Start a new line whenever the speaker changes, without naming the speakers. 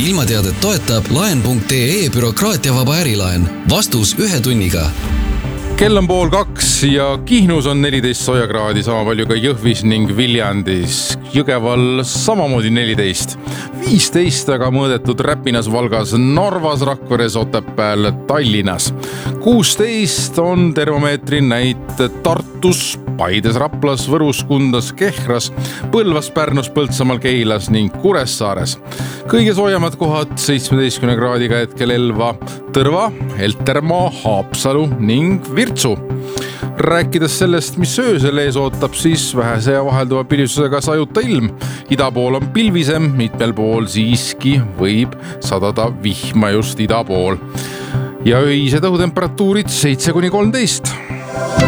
ilmateadet toetab laen.ee bürokraatiavaba ärilaen. Vastus 1 tunniga.
Kell on 1:30 ja Kihnus on 14 soojakraadi, sama palju ka Jõhvis ning Viljandis. Jõgeval samamoodi 14. 15 aga mõõdetud Räpinas, Valgas, Narvas, Rakveres, Otepääl, Tallinnas. 16 on termomeetri näited Tartus, Paides, Raplas, Võrus, Kundas, Kehras, Põlvas, Pärnus, Põltsamaal, Keilas ning Kuressaares. Kõige soojemad kohad 17 kraadiga hetkel Elva, Tõrva, Heltermaa, Haapsalu ning Virtsu. Rääkides sellest, mis öösel ees ootab, siis vähese ja vahelduva pilvisusega sajuta ilm. Ida pool on pilvisem, mitmel pool siiski võib sadada vihma just ida pool. Ja öised õhutemperatuurid 7-13.